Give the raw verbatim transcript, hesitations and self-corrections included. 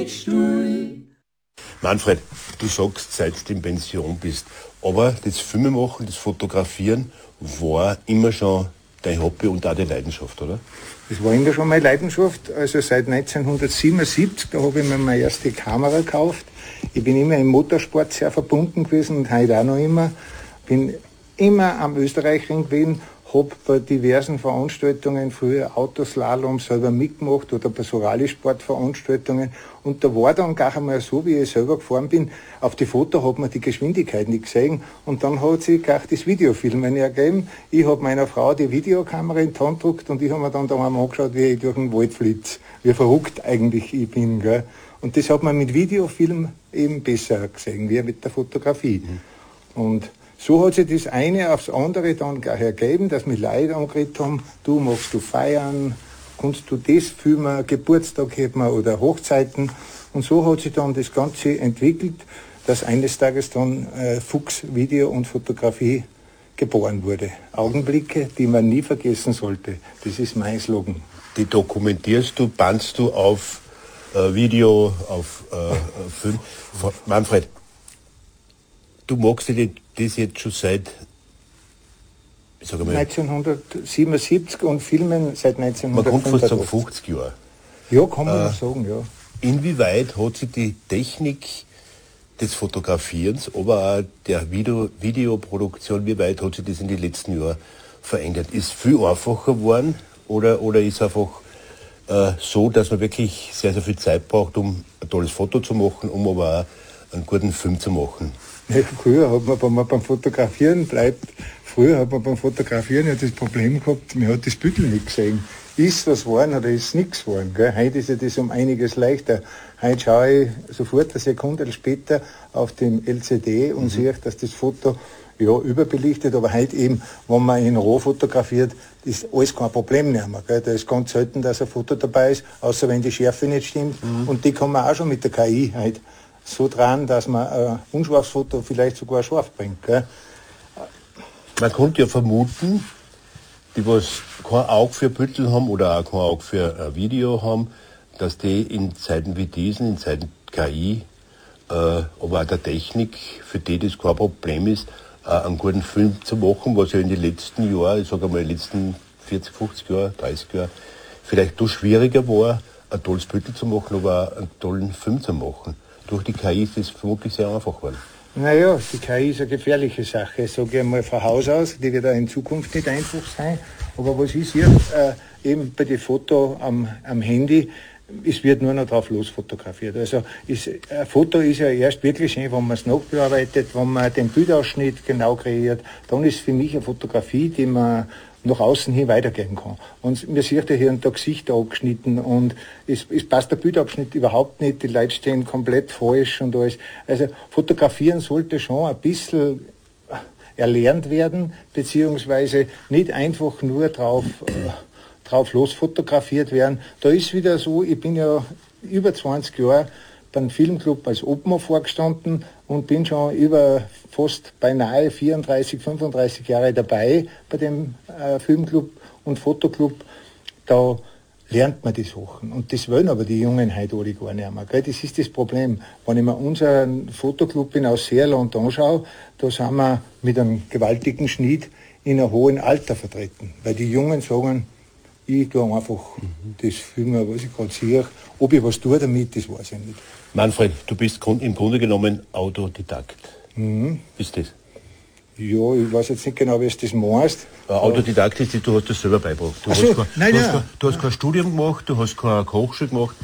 Manfred, du sagst, seit du in Pension bist, aber das Filmemachen, das Fotografieren war immer schon dein Hobby und auch deine Leidenschaft, oder? Das war immer schon meine Leidenschaft. Also seit neunzehnhundertsiebenundsiebzig, da habe ich mir meine erste Kamera gekauft. Ich bin immer im Motorsport sehr verbunden gewesen und heute auch noch immer. Bin immer am Österreichring gewesen, habe bei diversen Veranstaltungen früher Autoslalom selber mitgemacht oder bei so Rallye-Sportveranstaltungen. Und da war dann gar einmal so, wie ich selber gefahren bin, auf die Foto hat man die Geschwindigkeit nicht gesehen. Und dann hat sich gar das Videofilmen ergeben. Ich habe meiner Frau die Videokamera in die Hand gedrückt und ich habe mir dann da einmal angeschaut, wie ich durch den Wald flitze. Wie verrückt eigentlich ich bin. Gell? Und das hat man mit Videofilm eben besser gesehen, wie mit der Fotografie. Mhm. Und so hat sich das eine aufs andere dann gleich ergeben, dass mich Leute angeredet haben, du magst du feiern, kannst du das filmen, Geburtstag hätten wir oder Hochzeiten. Und so hat sich dann das Ganze entwickelt, dass eines Tages dann äh, Fuchs Video und Fotografie geboren wurde. Augenblicke, die man nie vergessen sollte. Das ist mein Slogan. Die dokumentierst du, bannst du auf äh, Video, auf äh, Film. Manfred, du magst dich das jetzt schon seit ich sag mal, neunzehnhundertsiebenundsiebzig und filmen seit neunzehnhundertfünfundachtzig. Man kann fast sagen fünfzig Jahre. Ja, kann man äh, sagen, ja. Inwieweit hat sich die Technik des Fotografierens, aber auch der Video, Videoproduktion, wie weit hat sich das in den letzten Jahren verändert? Ist viel einfacher geworden oder, oder ist einfach äh, so, dass man wirklich sehr, sehr viel Zeit braucht, um ein tolles Foto zu machen, um aber auch einen guten Film zu machen? Ja, früher hat man, wenn man beim Fotografieren bleibt, früher hat man beim Fotografieren ja das Problem gehabt, man hat das Bild nicht gesehen. Ist was geworden oder ist nichts geworden. Gell? Heute ist ja das um einiges leichter. Heute schaue ich sofort eine Sekunde später auf dem L C D und mhm. sehe, dass das Foto ja überbelichtet, aber heute eben, wenn man in RAW fotografiert, ist alles kein Problem mehr. Gell? Da ist ganz selten, dass ein Foto dabei ist, außer wenn die Schärfe nicht stimmt. Mhm. Und die kann man auch schon mit der K I heute so dran, dass man ein unscharfes Foto vielleicht sogar scharf bringt. Gell? Man könnte ja vermuten, die was kein Auge für Büttel haben oder auch kein Auge für ein Video haben, dass die in Zeiten wie diesen, in Zeiten K I, äh, aber auch der Technik, für die das kein Problem ist, äh, einen guten Film zu machen, was ja in den letzten Jahren, ich sage einmal, in den letzten vierzig, fünfzig Jahren, dreißig Jahren, vielleicht doch schwieriger war, ein tolles Büttel zu machen, aber auch einen tollen Film zu machen. Durch die K I ist das vermutlich sehr einfach geworden. Naja, die K I ist eine gefährliche Sache, sage ich einmal von Haus aus. Die wird auch in Zukunft nicht einfach sein. Aber was ist hier äh, eben bei den Fotos am, am Handy, es wird nur noch drauf los fotografiert. Also ist, ein Foto ist ja erst wirklich schön, wenn man es nachbearbeitet, wenn man den Bildausschnitt genau kreiert. Dann ist für mich eine Fotografie, die man nach außen hin weitergeben kann. Und mir sieht ja hier ein Tag Gesichter abgeschnitten und es, es passt der Bildabschnitt überhaupt nicht, die Leute stehen komplett falsch und alles. Also fotografieren sollte schon ein bisschen erlernt werden, beziehungsweise nicht einfach nur drauf, äh, drauf los fotografiert werden. Da ist wieder so, ich bin ja über zwanzig Jahre beim Filmclub als Obmann vorgestanden und bin schon über fast beinahe vierunddreißig, fünfunddreißig Jahre dabei bei dem äh, Filmclub und Fotoclub. Da lernt man die Sachen. Und das wollen aber die Jungen heute alle gar nicht mehr. Gell? Das ist das Problem. Wenn ich mir unseren Fotoclub in Ausseerland anschaue, da sind wir mit einem gewaltigen Schnitt in einem hohen Alter vertreten. Weil die Jungen sagen, ich tue einfach mhm. das Filmen, was ich gerade sehe. Ob ich was tue damit, das weiß ich nicht. Manfred, du bist im Grunde genommen Autodidakt. Mhm. Bist das? Ja, ich weiß jetzt nicht genau, wie es das meinst. Äh, Autodidakt ist, du hast das selber beigebracht. Du, Ach so, hast kein, nein, du, nein. hast kein, du hast kein Studium gemacht, du hast keine Hochschule gemacht.